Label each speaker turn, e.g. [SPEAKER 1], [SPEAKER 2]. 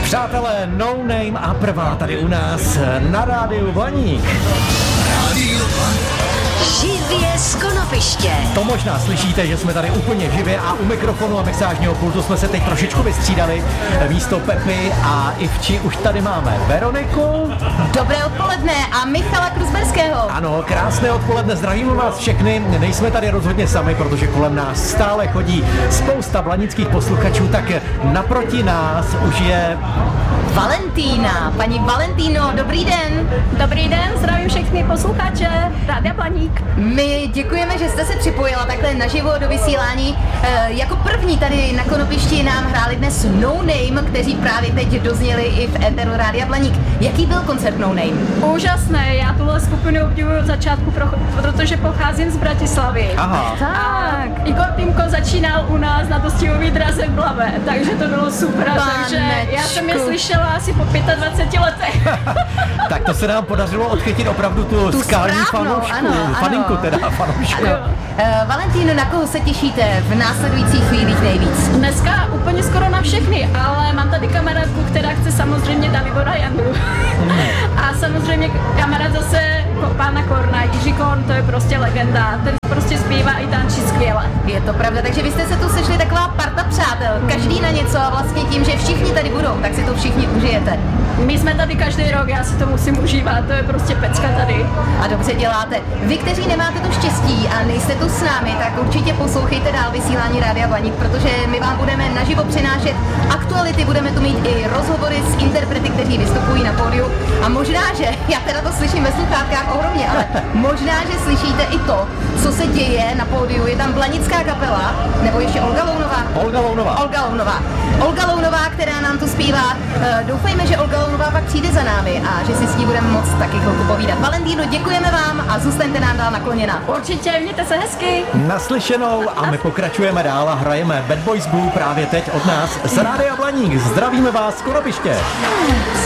[SPEAKER 1] Přátelé, No Name a prvá tady u nás na rádiu Blaník.
[SPEAKER 2] Živě z Konopiště.
[SPEAKER 1] To možná slyšíte, že jsme tady úplně živě a u mikrofonu a mixážního pultu jsme se teď trošičku vystřídali. Místo Pepy a Ivči už tady máme Veroniku.
[SPEAKER 3] Dobré odpoledne a Michala Kruzberského.
[SPEAKER 1] Ano, krásné odpoledne, zdravíme vás všechny. Nejsme tady rozhodně sami, protože kolem nás stále chodí spousta blanických posluchačů, tak naproti nás už je
[SPEAKER 3] Valentína. Paní Valentíno, dobrý den.
[SPEAKER 4] Dobrý den, zdravím všechny posluchače Rádia Blaník.
[SPEAKER 3] My děkujeme, že jste se připojila takhle naživo do vysílání. Jako první tady na Konopišti nám hráli dnes No Name, kteří právě teď dozněli i v éteru Rádia Blaník. Jaký byl koncert No Name?
[SPEAKER 4] Úžasné, já tuhle skupinu obdivuju od začátku, protože pocházím z Bratislavy.
[SPEAKER 1] Aha.
[SPEAKER 4] Tak. Igor Týmko začínal u nás na dostihové draze v Blave, takže to bylo super, takže já jsem je slyšela asi po 25 letech.
[SPEAKER 1] Tak to se nám podařilo odchytit opravdu tu skální fanoušku, faninku teda, fanoušku.
[SPEAKER 3] Valentíno, na koho se těšíte v následujících chvílích nejvíc?
[SPEAKER 4] Dneska úplně skoro na všechny, ale mám tady kamarádku, která chce samozřejmě Dalibora Jandu. A samozřejmě kamarád zase pána Korna, Jiří Korn, to je prostě legenda, ten prostě zpívá i tančí skvěle.
[SPEAKER 3] Je to pravda, takže vy jste se tu sešli taková parta přátel, každý na něco a vlastně tím, že všichni tady budou, tak si to všichni užijete.
[SPEAKER 4] My jsme tady každý rok, já si to musím užívat, to je prostě pecka tady.
[SPEAKER 3] A dobře děláte. Vy, kteří nemáte to štěstí a nejste tu s námi, tak určitě poslouchejte dál vysílání Rádia Blaník, protože my vám budeme naživo přinášet aktuality, budeme tu mít i rozhovory s interprety, kteří vystupují na pódiu. A možná, že, já teda to slyším ve sluchátkách ohromně, ale možná, že slyšíte i to, co se děje na pódiu. Je tam blanická kapela, nebo ještě Olga Lounová? Olga Lounová, která nám tu zpívá. Doufejme, že Olga Lounová pak přijde za námi a že si s ní budeme moc taky chvilku povídat. Valentíno, děkujeme vám a zůstaňte nám dál nakloněna.
[SPEAKER 4] Určitě, mějte se hezky.
[SPEAKER 1] Naslyšenou a my pokračujeme dál a hrajeme Bad Boys Blue právě teď od nás z Rádia Blaník. Zdravíme vás z Konopiště.